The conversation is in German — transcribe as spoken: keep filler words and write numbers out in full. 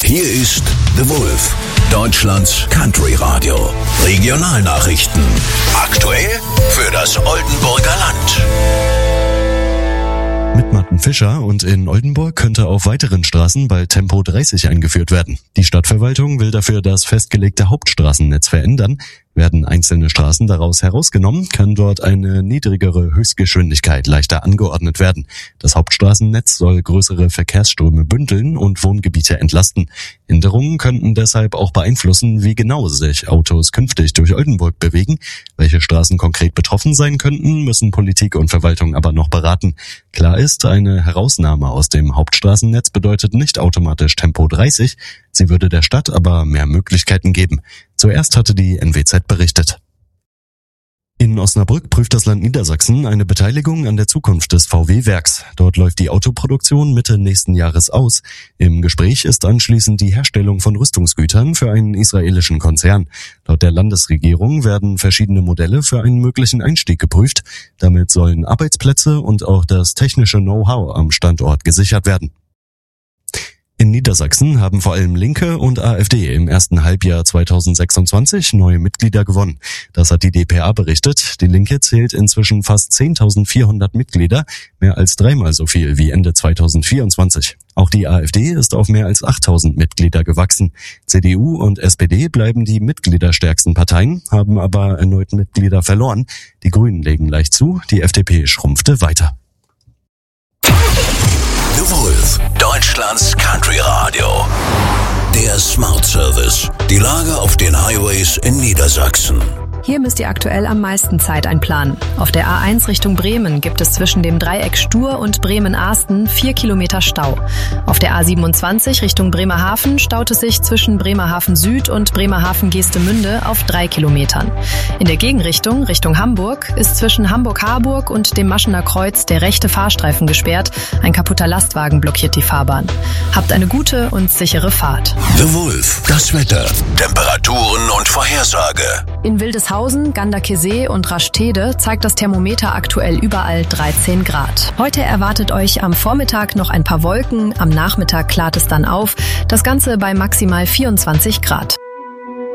Hier ist The Wolf, Deutschlands Country Radio. Regionalnachrichten. Aktuell für das Oldenburger Land. Mit Martin Fischer, und in Oldenburg könnte auf weiteren Straßen bald Tempo dreißig eingeführt werden. Die Stadtverwaltung will dafür das festgelegte Hauptstraßennetz verändern. Werden einzelne Straßen daraus herausgenommen, kann dort eine niedrigere Höchstgeschwindigkeit leichter angeordnet werden. Das Hauptstraßennetz soll größere Verkehrsströme bündeln und Wohngebiete entlasten. Änderungen könnten deshalb auch beeinflussen, wie genau sich Autos künftig durch Oldenburg bewegen. Welche Straßen konkret betroffen sein könnten, müssen Politik und Verwaltung aber noch beraten. Klar ist, eine Herausnahme aus dem Hauptstraßennetz bedeutet nicht automatisch Tempo dreißig. Sie würde der Stadt aber mehr Möglichkeiten geben. Zuerst hatte die N W Z berichtet. In Osnabrück prüft das Land Niedersachsen eine Beteiligung an der Zukunft des V W-Werks. Dort läuft die Autoproduktion Mitte nächsten Jahres aus. Im Gespräch ist anschließend die Herstellung von Rüstungsgütern für einen israelischen Konzern. Laut der Landesregierung werden verschiedene Modelle für einen möglichen Einstieg geprüft. Damit sollen Arbeitsplätze und auch das technische Know-how am Standort gesichert werden. In Niedersachsen haben vor allem Linke und AfD im ersten Halbjahr zweitausendsechsundzwanzig neue Mitglieder gewonnen. Das hat die d p a berichtet. Die Linke zählt inzwischen fast zehntausendvierhundert Mitglieder, mehr als dreimal so viel wie Ende zweitausendvierundzwanzig. Auch die AfD ist auf mehr als achttausend Mitglieder gewachsen. C D U und S P D bleiben die mitgliederstärksten Parteien, haben aber erneut Mitglieder verloren. Die Grünen legen leicht zu, die F D P schrumpfte weiter. The Wolf, Deutschlands Country Radio. Der Smart Service. Die Lage auf den Highways in Niedersachsen. Hier müsst ihr aktuell am meisten Zeit einplanen. Auf der A eins Richtung Bremen gibt es zwischen dem Dreieck Stur und Bremen-Ahsten vier Kilometer Stau. Auf der A siebenundzwanzig Richtung Bremerhaven staut es sich zwischen Bremerhaven Süd und Bremerhaven-Geestemünde auf drei Kilometern. In der Gegenrichtung, Richtung Hamburg, ist zwischen Hamburg-Harburg und dem Maschener Kreuz der rechte Fahrstreifen gesperrt. Ein kaputter Lastwagen blockiert die Fahrbahn. Habt eine gute und sichere Fahrt. The Wolf, das Wetter, Temperaturen und Vorhersage. In Wildeshausen, Ganderkesee und Rastede zeigt das Thermometer aktuell überall dreizehn Grad. Heute erwartet euch am Vormittag noch ein paar Wolken, am Nachmittag klart es dann auf, das Ganze bei maximal vierundzwanzig Grad.